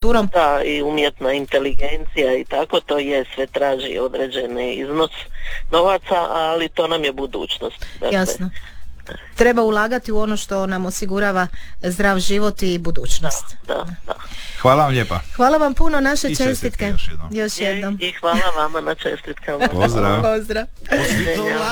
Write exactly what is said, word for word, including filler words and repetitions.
infrastrukturom. Da, i umjetna inteligencija i tako, to je, sve traži određeni iznos novaca, ali to nam je budućnost. Dakle, jasno. Treba ulagati u ono što nam osigurava zdrav život i budućnost. Da, da, da. Hvala vam lijepa. Hvala vam puno, naše I čestitke. čestitke još jednom. Još jednom. I, i hvala vama na čestitkama. Pozdrav. Pozdrav. Doviđenja.